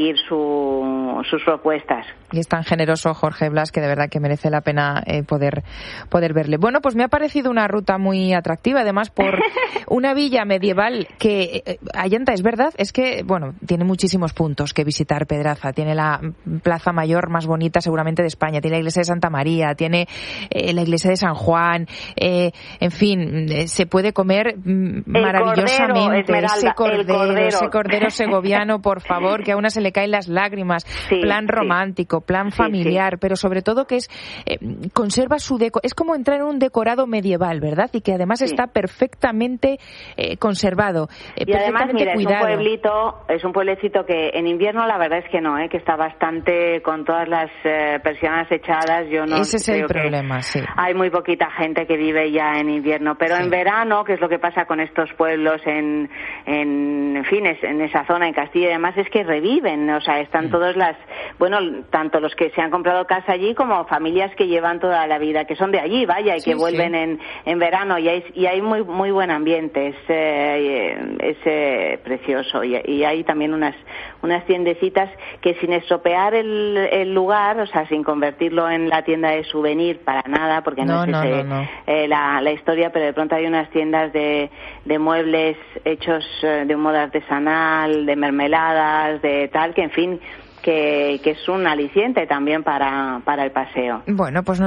sus propuestas. Y es tan generoso Jorge Blas que de verdad que merece la pena poder verle. Bueno, pues me ha parecido una ruta muy atractiva, además por una villa medieval que, Ayanta, es verdad, es que, bueno, tiene muchísimos puntos que visitar Pedraza. Tiene la plaza mayor más bonita seguramente de España, tiene la iglesia de Santa María, tiene la iglesia de San Juan, en fin, se puede comer maravillosamente. Ese cordero segoviano, por favor, que a una se le caen las lágrimas, plan romántico, plan familiar, pero sobre todo que conserva su es como entrar en un decorado medieval, ¿verdad? Y que además está perfectamente conservado, y además, mira, es un pueblecito que en invierno la verdad es que no, que está bastante con todas las persianas echadas. Ese es el problema, sí. Hay muy poquita gente que vive ya en invierno, pero en verano, que es lo que pasa con estos pueblos en esa zona, en Castilla y demás, es que reviven, o sea, están todas tanto los que se han comprado casa allí como familias que llevan toda la vida, que son de allí, vaya, y que vuelven en verano, y hay muy muy buen ambiente, es precioso, y hay también unas tiendecitas que sin estropear el lugar, o sea, sin convertirlo en la tienda de souvenir para nada, porque no es la historia, pero de pronto hay unas tiendas de muebles hechos de un modo artesanal, de mermeladas, de tal, que en fin, que es un aliciente también para el paseo. Bueno, pues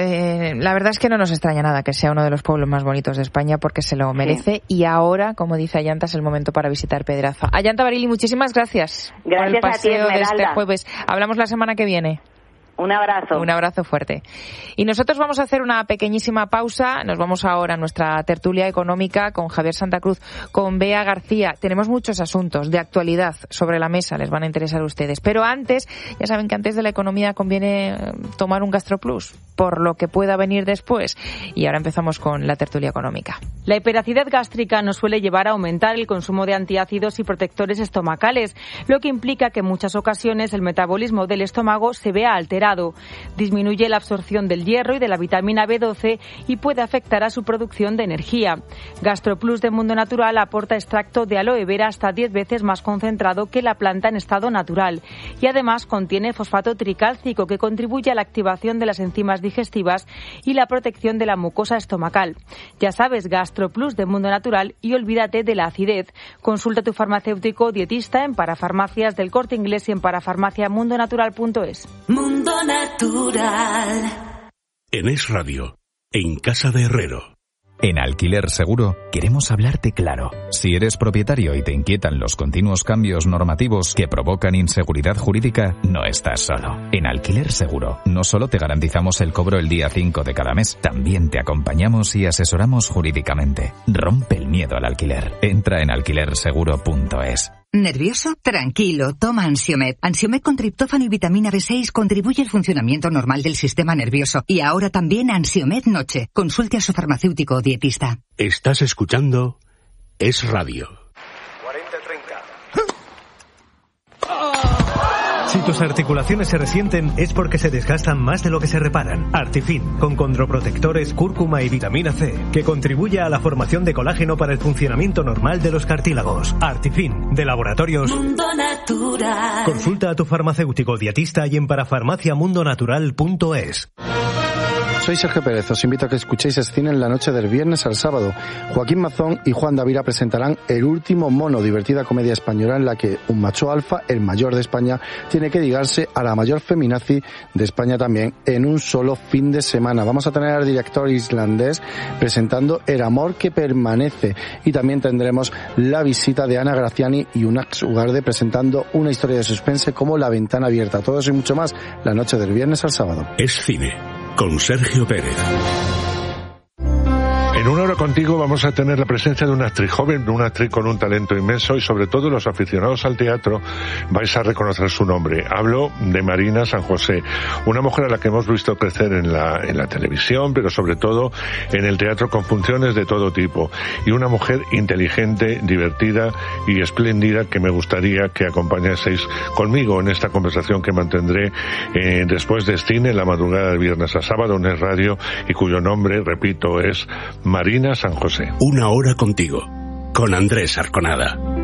la verdad es que no nos extraña nada que sea uno de los pueblos más bonitos de España, porque se lo merece, y ahora, como dice Ayanta, es el momento para visitar Pedraza. Ayanta Barili, muchísimas gracias por el paseo de este jueves. Hablamos la semana que viene. Un abrazo. Un abrazo fuerte. Y nosotros vamos a hacer una pequeñísima pausa. Nos vamos ahora a nuestra tertulia económica con Javier Santa Cruz, con Bea García. Tenemos muchos asuntos de actualidad sobre la mesa, les van a interesar a ustedes. Pero antes, ya saben que antes de la economía conviene tomar un GastroPlus, por lo que pueda venir después. Y ahora empezamos con la tertulia económica. La hiperacidez gástrica nos suele llevar a aumentar el consumo de antiácidos y protectores estomacales, lo que implica que en muchas ocasiones el metabolismo del estómago se vea alterado. Disminuye la absorción del hierro y de la vitamina B12 y puede afectar a su producción de energía. GastroPlus de Mundo Natural aporta extracto de aloe vera hasta 10 veces más concentrado que la planta en estado natural, y además contiene fosfato tricálcico, que contribuye a la activación de las enzimas digestivas y la protección de la mucosa estomacal. Ya sabes, GastroPlus de Mundo Natural, y olvídate de la acidez. Consulta a tu farmacéutico o dietista en Parafarmacias del Corte Inglés y en parafarmaciamundonatural.es. Mundo Natural. En Es Radio, en Casa de Herrero. En Alquiler Seguro queremos hablarte claro. Si eres propietario y te inquietan los continuos cambios normativos que provocan inseguridad jurídica, no estás solo. En Alquiler Seguro no solo te garantizamos el cobro el día 5 de cada mes, también te acompañamos y asesoramos jurídicamente. Rompe el miedo al alquiler. Entra en alquilerseguro.es. ¿Nervioso? Tranquilo, toma Ansiomed. Ansiomed con triptófano y vitamina B6 contribuye al funcionamiento normal del sistema nervioso. Y ahora también Ansiomed Noche. Consulte a su farmacéutico o dietista. Estás escuchando Es Radio. 40-30. Si tus articulaciones se resienten es porque se desgastan más de lo que se reparan. Artifin, con condroprotectores, cúrcuma y vitamina C, que contribuye a la formación de colágeno para el funcionamiento normal de los cartílagos. Artifin, de Laboratorios Mundo Natural. Consulta a tu farmacéutico dietista y en parafarmaciamundonatural.es. Soy Sergio Pérez, os invito a que escuchéis Escine en la noche del viernes al sábado. Joaquín Mazón y Juan Davira presentarán El último mono, divertida comedia española en la que un macho alfa, el mayor de España, tiene que ligarse a la mayor feminazi de España también en un solo fin de semana. Vamos a tener al director islandés presentando El amor que permanece, y también tendremos la visita de Ana Graciani y Unax Ugarde presentando una historia de suspense como La ventana abierta. Todo eso y mucho más la noche del viernes al sábado. Es Cine, con Sergio Pérez. En Una hora contigo vamos a tener la presencia de una actriz joven, una actriz con un talento inmenso, y sobre todo los aficionados al teatro vais a reconocer su nombre. Hablo de Marina San José, una mujer a la que hemos visto crecer en la televisión, pero sobre todo en el teatro con funciones de todo tipo, y una mujer inteligente, divertida y espléndida que me gustaría que acompañaseis conmigo en esta conversación que mantendré después de Cine en la madrugada del viernes a sábado en Es Radio, y cuyo nombre, repito, es Marina San José. Una hora contigo, con Andrés Arconada.